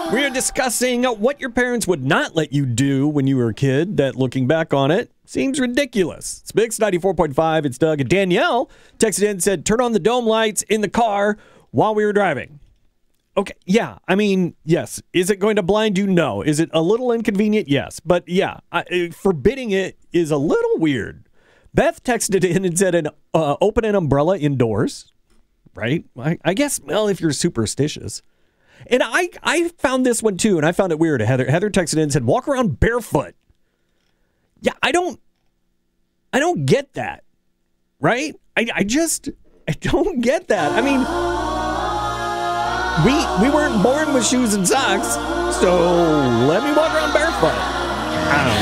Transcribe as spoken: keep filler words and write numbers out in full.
We are discussing what your parents would not let you do when you were a kid that, looking back on it, seems ridiculous. It's Mix ninety-four point five. It's Doug. And Danielle texted in and said, turn on the dome lights in the car while we were driving. Okay, yeah. I mean, yes. Is it going to blind you? No. Is it a little inconvenient? Yes. But yeah, I, forbidding it is a little weird. Beth texted in and said, an, uh, open an umbrella indoors. Right? I, I guess, well, if you're superstitious. And I, I found this one too, and I found it weird. Heather, Heather texted in and said, walk around barefoot. Yeah, I don't, I don't get that. Right? I, I just, I don't get that. I mean, we, we weren't born with shoes and socks, so let me walk around barefoot. I don't know.